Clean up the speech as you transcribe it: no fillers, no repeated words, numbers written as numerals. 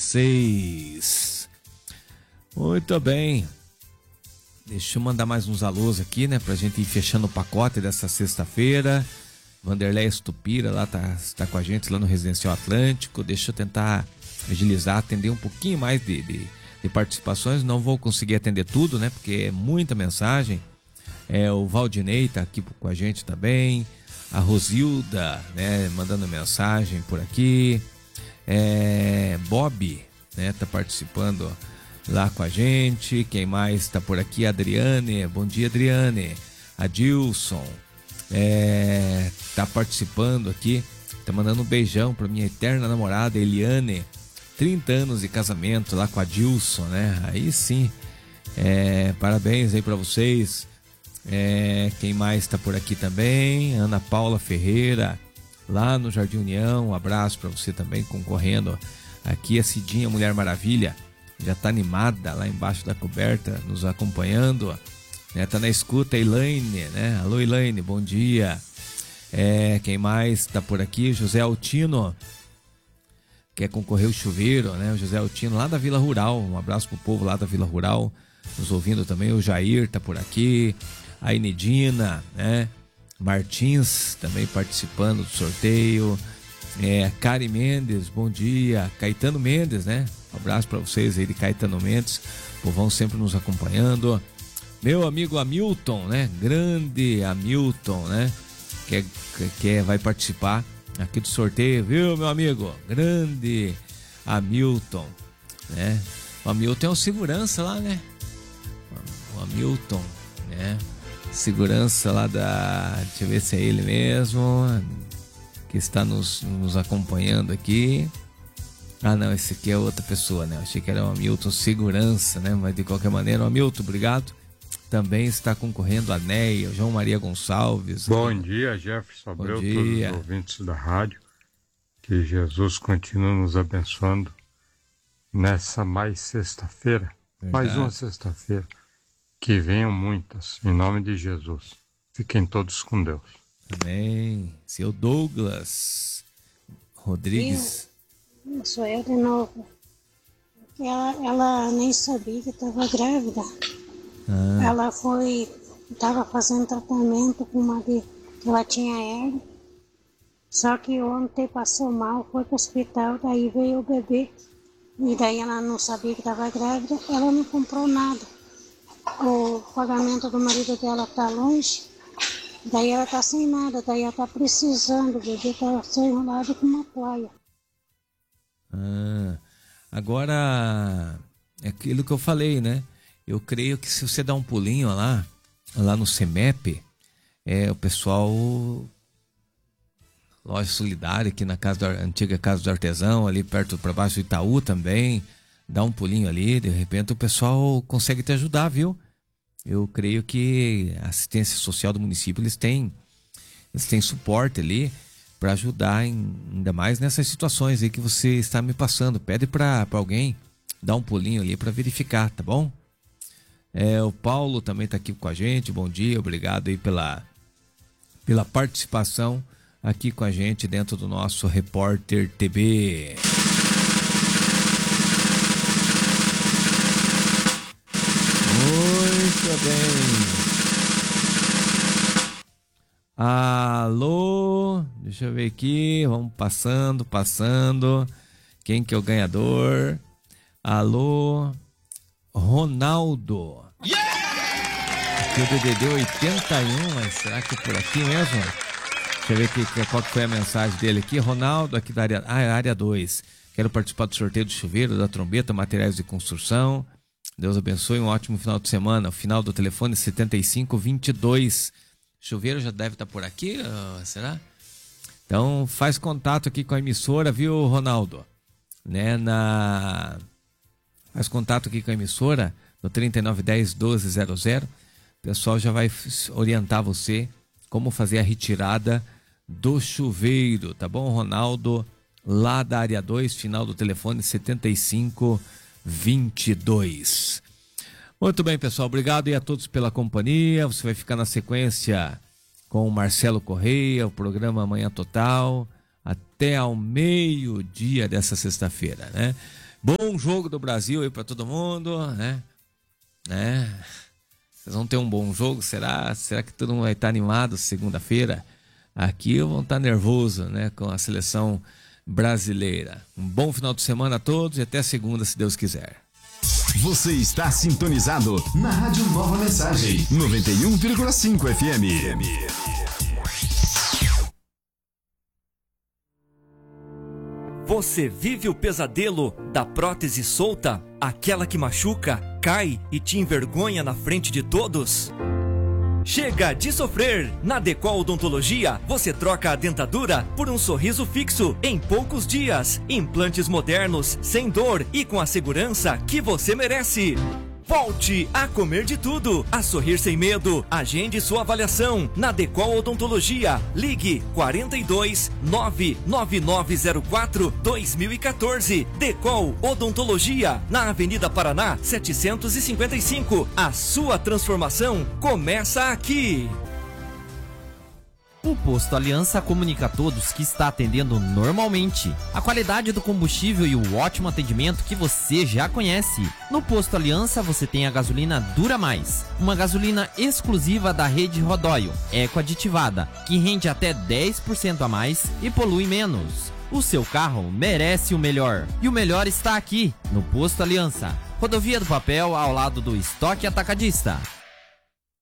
6. Muito bem. Deixa eu mandar mais uns alôs aqui, né? Pra gente ir fechando o pacote dessa sexta-feira. Vanderlei Estupira lá tá com a gente lá no Residencial Atlântico. Deixa eu tentar agilizar, atender um pouquinho mais de participações. Não vou conseguir atender tudo, né? Porque é muita mensagem. O Valdinei tá aqui com a gente também. A Rosilda, né? Mandando mensagem por aqui. Bob, né? Tá participando lá com a gente. Quem mais tá por aqui? Adriane. Bom dia, Adriane. Adilson. Tá participando aqui. Tá mandando um beijão pra minha eterna namorada, Eliane. 30 anos de casamento lá com a Dilson, né? Aí sim. Parabéns aí pra vocês. Quem mais tá por aqui também? Ana Paula Ferreira, lá no Jardim União. Um abraço pra você também, concorrendo aqui. A Cidinha Mulher Maravilha já tá animada lá embaixo da coberta, nos acompanhando, né? Tá na escuta, Elaine, né? Alô, Elaine, bom dia. Quem mais tá por aqui? José Altino, quer concorrer o chuveiro, né? O José Altino, lá da Vila Rural. Um abraço pro povo lá da Vila Rural, nos ouvindo também. O Jair tá por aqui. A Inedina, né? Martins também participando do sorteio. Kari Mendes, bom dia. Caetano Mendes, né? Um abraço para vocês aí de Caetano Mendes. O povão sempre nos acompanhando. Meu amigo Hamilton, né? Grande Hamilton, né? Que vai participar aqui do sorteio, viu, meu amigo? Grande Hamilton, né? O Hamilton é o segurança lá, né? O Hamilton, né? Segurança lá da... Deixa eu ver se é ele mesmo que está nos acompanhando aqui. Ah, não, esse aqui é outra pessoa, né? Eu achei que era o Hamilton Segurança, né? Mas de qualquer maneira, o Hamilton, obrigado. Também está concorrendo a Neia, João Maria Gonçalves. Bom dia, Jefferson Abreu, todos os ouvintes da rádio. Que Jesus continue nos abençoando nessa mais sexta-feira. Mais uma sexta-feira. Que venham muitas, em nome de Jesus. Fiquem todos com Deus. Amém. Seu Douglas Rodrigues. Sou eu de novo. Ela nem sabia que estava grávida. Ela estava fazendo tratamento com uma que ela tinha hérnia. Só que ontem passou mal, foi para o hospital, daí veio o bebê. E daí ela não sabia que estava grávida, ela não comprou nada. O pagamento do marido dela está longe, daí ela está sem nada, daí ela está precisando, o bebê está sendo enrolado com uma toalha. Agora, é aquilo que eu falei, né? Eu creio que se você dá um pulinho lá no CEMEP, o pessoal, Loja Solidária, aqui na antiga Casa do Artesão, ali perto para baixo do Itaú também, dá um pulinho ali, de repente o pessoal consegue te ajudar, viu? Eu creio que a assistência social do município, eles têm suporte ali para ajudar, ainda mais nessas situações aí que você está me passando. Pede para alguém dar um pulinho ali para verificar, tá bom? O Paulo também está aqui com a gente, bom dia, obrigado aí pela participação aqui com a gente dentro do nosso Repórter TB. Muito bem. Alô, deixa eu ver aqui, vamos passando. Quem que é o ganhador? Alô, Ronaldo. Aqui o DDD 81, mas será que é por aqui mesmo? Deixa eu ver qual que foi a mensagem dele aqui. Ronaldo, aqui da área 2. Quero participar do sorteio do chuveiro, da trombeta, materiais de construção. Deus abençoe, um ótimo final de semana. O final do telefone 7522. Chuveiro já deve estar por aqui, será? Então faz contato aqui com a emissora, viu, Ronaldo? Né, faz contato aqui com a emissora no 3910-1200. O pessoal já vai orientar você como fazer a retirada do chuveiro, tá bom, Ronaldo? Lá da área 2, final do telefone 7522. Muito bem, pessoal, obrigado aí a todos pela companhia. Você vai ficar na sequência com o Marcelo Correia, o programa Manhã Total, até ao meio-dia dessa sexta-feira, né? Bom jogo do Brasil aí pra todo mundo, né? Vocês vão ter um bom jogo, será? Será que todo mundo vai estar animado segunda-feira? Aqui eu vou estar nervoso, né? Com a seleção brasileira. Um bom final de semana a todos e até segunda, se Deus quiser. Você está sintonizado na Rádio Nova Mensagem, 91,5 FM. Você vive o pesadelo da prótese solta? Aquela que machuca, cai e te envergonha na frente de todos? Chega de sofrer! Na Decol Odontologia, você troca a dentadura por um sorriso fixo em poucos dias. Implantes modernos, sem dor e com a segurança que você merece. Volte a comer de tudo, a sorrir sem medo. Agende sua avaliação na Decol Odontologia. Ligue 42 99904 2014. Decol Odontologia, na Avenida Paraná 755. A sua transformação começa aqui. O Posto Aliança comunica a todos que está atendendo normalmente. A qualidade do combustível e o ótimo atendimento que você já conhece. No Posto Aliança você tem a gasolina Dura Mais, uma gasolina exclusiva da rede Rodóio, eco-aditivada, que rende até 10% a mais e polui menos. O seu carro merece o melhor. E o melhor está aqui, no Posto Aliança. Rodovia do Papel, ao lado do Estoque Atacadista.